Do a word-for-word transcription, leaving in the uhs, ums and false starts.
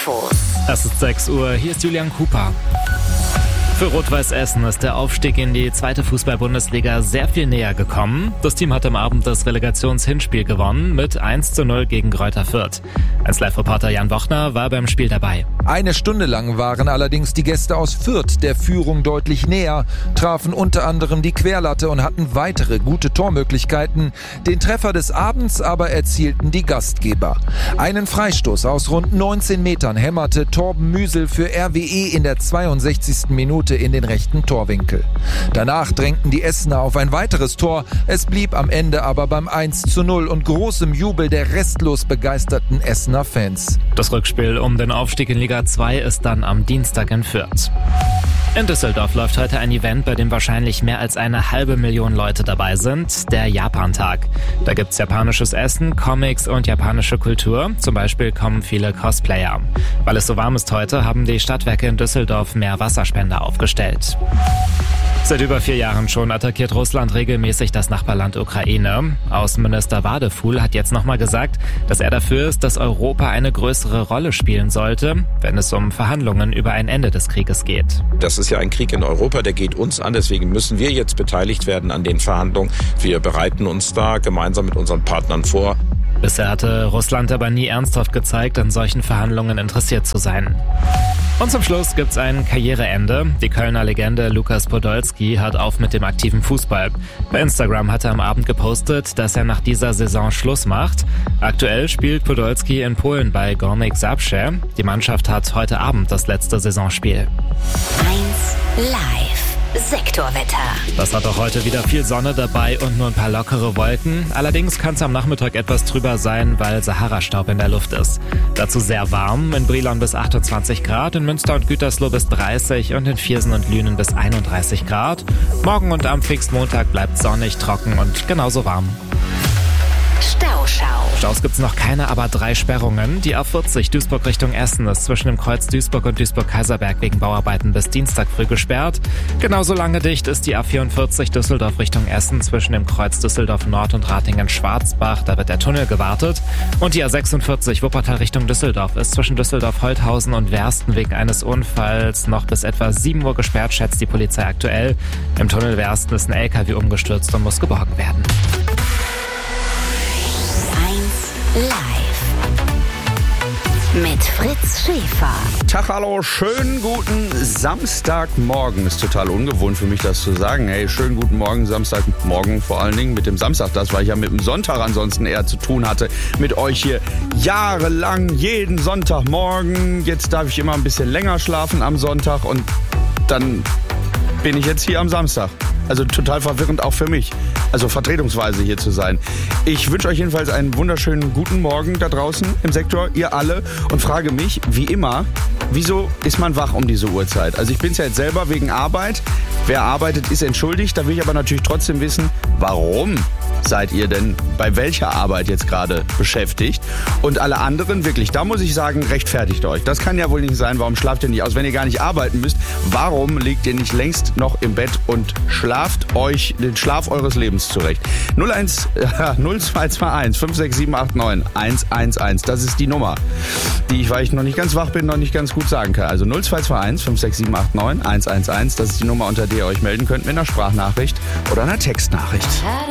Infos. Es ist sechs Uhr, hier ist Julian Cooper. Für Rot-Weiß Essen ist der Aufstieg in die zweite Fußball-Bundesliga sehr viel näher gekommen. Das Team hat am Abend das Relegationshinspiel gewonnen mit eins zu null gegen Greuther Fürth. Als Live-Reporter Jan Wochner war beim Spiel dabei. Eine Stunde lang waren allerdings die Gäste aus Fürth der Führung deutlich näher, trafen unter anderem die Querlatte und hatten weitere gute Tormöglichkeiten. Den Treffer des Abends aber erzielten die Gastgeber. Einen Freistoß aus rund neunzehn Metern hämmerte Torben Müsel für R W E in der zweiundsechzigsten Minute in den rechten Torwinkel. Danach drängten die Essener auf ein weiteres Tor. Es blieb am Ende aber beim eins zu null und großem Jubel der restlos begeisterten Essener Fans. Das Rückspiel um den Aufstieg in Liga zwei ist dann am Dienstag in Fürth. In Düsseldorf läuft heute ein Event, bei dem wahrscheinlich mehr als eine halbe Million Leute dabei sind, der Japantag. Da gibt's japanisches Essen, Comics und japanische Kultur. Zum Beispiel kommen viele Cosplayer. Weil es so warm ist heute, haben die Stadtwerke in Düsseldorf mehr Wasserspender aufgestellt. Seit über vier Jahren schon attackiert Russland regelmäßig das Nachbarland Ukraine. Außenminister Wadefuhl hat jetzt nochmal gesagt, dass er dafür ist, dass Europa eine größere Rolle spielen sollte, wenn es um Verhandlungen über ein Ende des Krieges geht. Das ist ja ein Krieg in Europa, der geht uns an. Deswegen müssen wir jetzt beteiligt werden an den Verhandlungen. Wir bereiten uns da gemeinsam mit unseren Partnern vor. Bisher hatte Russland aber nie ernsthaft gezeigt, an solchen Verhandlungen interessiert zu sein. Und zum Schluss gibt's ein Karriereende. Die Kölner Legende Lukas Podolski hört auf mit dem aktiven Fußball. Bei Instagram hat er am Abend gepostet, dass er nach dieser Saison Schluss macht. Aktuell spielt Podolski in Polen bei Górnik Zabrze. Die Mannschaft hat heute Abend das letzte Saisonspiel. eins Live. Sektorwetter. Das hat auch heute wieder viel Sonne dabei und nur ein paar lockere Wolken. Allerdings kann es am Nachmittag etwas trüber sein, weil Sahara-Staub in der Luft ist. Dazu sehr warm, in Brilon bis achtundzwanzig Grad, in Münster und Gütersloh bis dreißig und in Viersen und Lünen bis einunddreißig Grad. Morgen und am Pfingstmontag bleibt sonnig, trocken und genauso warm. Stauschau. Staus gibt's noch keine, aber drei Sperrungen. Die A vierzig Duisburg Richtung Essen ist zwischen dem Kreuz Duisburg und Duisburg-Kaiserberg wegen Bauarbeiten bis Dienstag früh gesperrt. Genauso lange dicht ist die A vierundvierzig Düsseldorf Richtung Essen zwischen dem Kreuz Düsseldorf Nord und Ratingen-Schwarzbach. Da wird der Tunnel gewartet. Und die A sechsundvierzig Wuppertal Richtung Düsseldorf ist zwischen Düsseldorf-Holthausen und Wersten wegen eines Unfalls noch bis etwa sieben Uhr gesperrt, schätzt die Polizei aktuell. Im Tunnel Wersten ist ein L K W umgestürzt und muss geborgen werden. Live mit Fritz Schäfer. Tag, hallo, schönen guten Samstagmorgen. Ist total ungewohnt für mich, das zu sagen. Hey, schönen guten Morgen, Samstagmorgen vor allen Dingen mit dem Samstag. Das, weil ich ja mit dem Sonntag ansonsten eher zu tun hatte. Mit euch hier jahrelang, jeden Sonntagmorgen. Jetzt darf ich immer ein bisschen länger schlafen am Sonntag und dann bin ich jetzt hier am Samstag. Also total verwirrend auch für mich, also vertretungsweise hier zu sein. Ich wünsche euch jedenfalls einen wunderschönen guten Morgen da draußen im Sektor, ihr alle, und frage mich, wie immer, wieso ist man wach um diese Uhrzeit? Also ich bin's ja jetzt selber wegen Arbeit. Wer arbeitet, ist entschuldigt. Da will ich aber natürlich trotzdem wissen, warum seid ihr denn bei welcher Arbeit jetzt gerade beschäftigt? Und alle anderen, wirklich, da muss ich sagen, rechtfertigt euch. Das kann ja wohl nicht sein. Warum schlaft ihr nicht aus, wenn ihr gar nicht arbeiten müsst? Warum liegt ihr nicht längst noch im Bett und schlaft euch den Schlaf eures Lebens zurecht? null eins, null zwei zwei eins fünf sechs sieben acht neun eins eins eins. Das ist die Nummer, die ich, weil ich noch nicht ganz wach bin, noch nicht ganz gut sagen kann. Also null zwei zwei eins fünf sechs sieben acht neun eins eins eins. Das ist die Nummer, unter der ihr euch melden könnt mit einer Sprachnachricht oder einer Textnachricht.